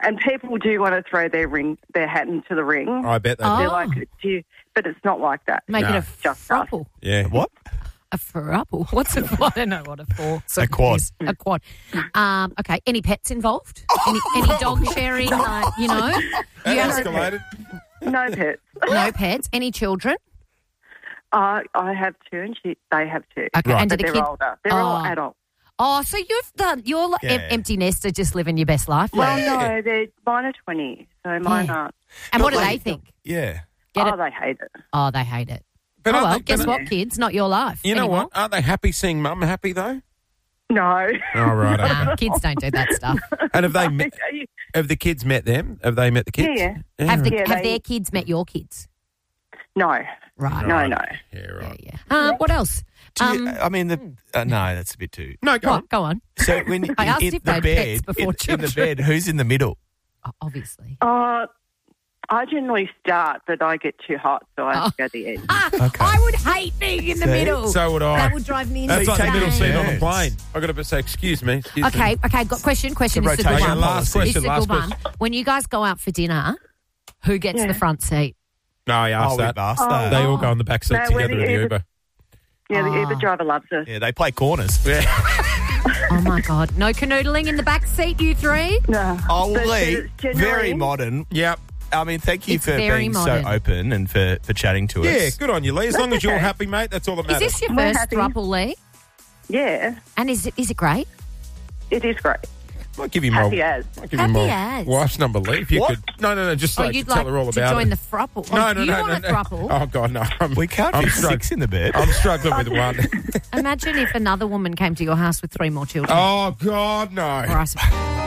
And people do want to throw their hat into the ring. I bet they They're do. like, but it's not like that. Make it a Just throuple. Yeah. What? A throuple. What's a I don't know what a four. A quad. A quad. Okay. Any pets involved? Any dog sharing? That escalated. No pets. No pets. Any children? I have two, and they have two. Okay. Right. And do But the they're kids? older. They're all adults. Oh, so you're like empty nester, just living your best life. Well, no, mine are 20, so mine aren't. And what do they think? Yeah. Get it? They hate it. Oh, they hate it. But Oh, aren't well, they- guess but- what, kids? Not your life. You know anymore. what? Aren't they happy seeing Mum happy though? No. Oh, right. Okay. Nah, kids don't do that stuff. And have the kids met them? Have they met the kids? Yeah. Have Yeah, their kids met your kids? No. Right. No. Yeah, right. Yeah. What else? Do you, I mean, no, that's a bit too. No, go on. What? Go on. So when I asked in if the they'd bed, pets before in the children. bed, who's in the middle? Oh, obviously. I generally start, but I get too hot, so I have to go to the end. I would hate being in the middle. So would I. That would drive me insane. That's like the middle seat on a Yes. plane. I got to say, excuse me. Okay, got question. This is a good rotation one. last This question, is a last good one. question. When you guys go out for dinner, who gets the front seat? No, I asked Oh, that. we've asked that. They all go in the back seat No, we're together the in the Uber. Uber. Yeah, the Uber driver loves us. Yeah, they play corners. Oh my God! No canoodling in the back seat, you three. No. Oh, But Lee, it's genuinely- very modern. Yep. I mean, thank you It's for very being modern. so open and for chatting to Yeah, us. good on you, Lee. As long as you're happy, mate, that's all that Is matters. this your We're first happy. throuple, Lee? Yeah, And is it great? it is great. I'll give you Happy my, as. I'll give you my Happy as. wife's number, Lee. If you What? could. No, just Oh, say, you'd tell like her all to about join it. the throuple? No, Oh, no, you no, want no, a no. throuple? Oh, God, no. We can't I'm fit struggling. 6 in the bed. I'm struggling with one. Imagine if another woman came to your house with 3 more children. Oh, God, no. Or I suppose-